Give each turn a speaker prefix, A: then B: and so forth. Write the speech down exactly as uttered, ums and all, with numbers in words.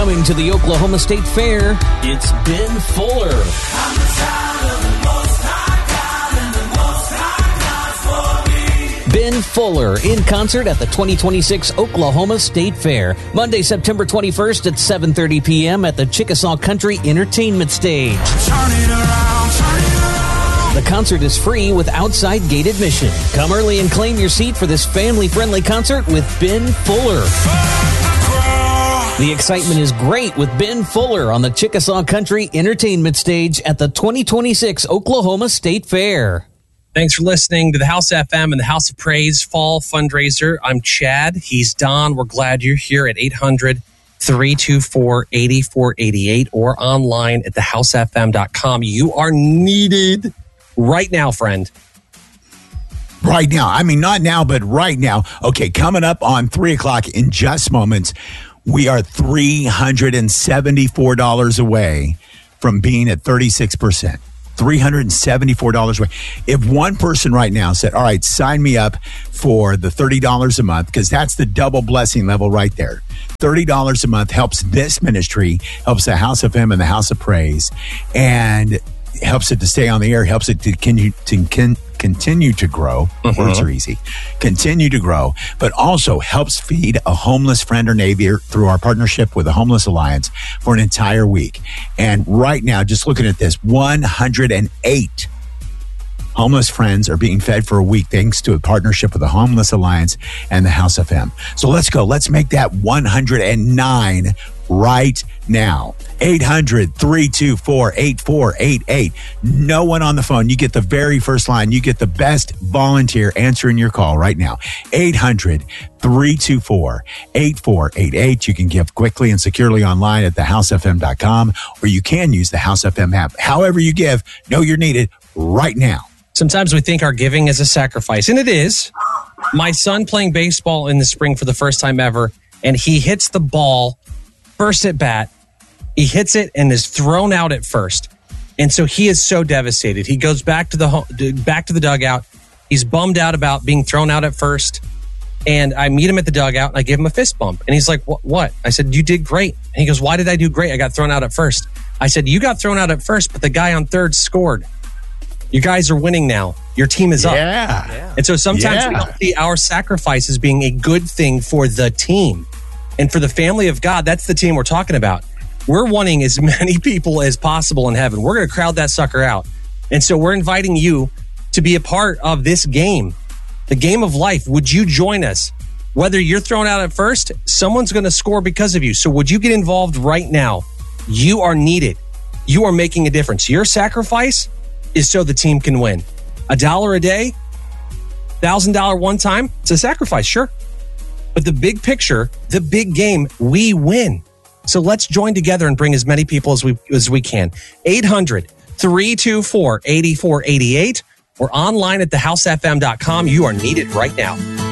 A: Coming to the Oklahoma State Fair, it's Ben Fuller. Ben Fuller in concert at the twenty twenty-six Oklahoma State Fair, Monday, September twenty-first at seven thirty p.m. at the Chickasaw Country Entertainment Stage. The concert is free with outside gate admission. Come early and claim your seat for this family-friendly concert with Ben Fuller. The excitement is great with Ben Fuller on the Chickasaw Country Entertainment Stage at the twenty twenty-six Oklahoma State Fair.
B: Thanks for listening to the House F M and the House of Praise Fall Fundraiser. I'm Chad. He's Don. We're glad you're here at eight hundred, three two four, eight four eight eight or online at the house f m dot com. You are needed right now, friend.
C: Right now. I mean, not now, but right now. Okay, coming up on three o'clock in just moments, we are three hundred seventy-four dollars away from being at thirty-six percent. three hundred seventy-four dollars away. If one person right now said, all right, sign me up for the thirty dollars a month, because that's the double blessing level right there. thirty dollars a month helps this ministry, helps the House of M and the House of Praise, and helps it to stay on the air, helps it to continue to con- continue to grow. Mm-hmm. Words are easy. Continue to grow, but also helps feed a homeless friend or neighbor through our partnership with the Homeless Alliance for an entire week. And right now, just looking at this, one hundred eight homeless friends are being fed for a week thanks to a partnership with the Homeless Alliance and the House of M. So let's go. Let's make that one hundred nine right now. eight hundred, three two four, eight four eight eight. No one on the phone. You get the very first line. You get the best volunteer answering your call right now. eight hundred, three two four, eight four eight eight. You can give quickly and securely online at the house f m dot com, or you can use the House F M app. However you give, know you're needed right now.
B: Sometimes we think our giving is a sacrifice, and it is. My son playing baseball in the spring for the first time ever, and he hits the ball first at bat. He hits it and is thrown out at first. And so he is so devastated. He goes back to the back to the dugout. He's bummed out about being thrown out at first. And I meet him at the dugout and I give him a fist bump. And he's like, what? what? I said, you did great. And he goes, why did I do great? I got thrown out at first. I said, you got thrown out at first, but the guy on third scored. You guys are winning now. Your team is up.
C: Yeah.
B: And so sometimes
C: yeah.
B: we don't see our sacrifice as being a good thing for the team. And for the family of God, that's the team we're talking about. We're wanting as many people as possible in heaven. We're going to crowd that sucker out. And so we're inviting you to be a part of this game, the game of life. Would you join us? Whether you're thrown out at first, someone's going to score because of you. So would you get involved right now? You are needed. You are making a difference. Your sacrifice is so the team can win. A dollar a day, one thousand dollars one time, it's a sacrifice, sure. But the big picture, the big game, we win. So let's join together and bring as many people as we as we can. eight hundred, three two four, eight four eight eight or online at the house f m dot com. You are needed right now.